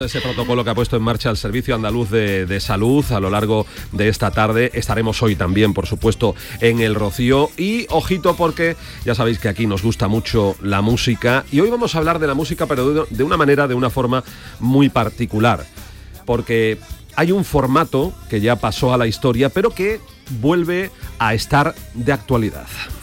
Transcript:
Ese protocolo que ha puesto en marcha el Servicio Andaluz de Salud a lo largo de esta tarde. Estaremos hoy también, por supuesto, en El Rocío. Y ojito, porque ya sabéis que aquí nos gusta mucho la música. Y hoy vamos a hablar de la música, pero de una forma muy particular. Porque hay un formato que ya pasó a la historia, pero que vuelve a estar de actualidad.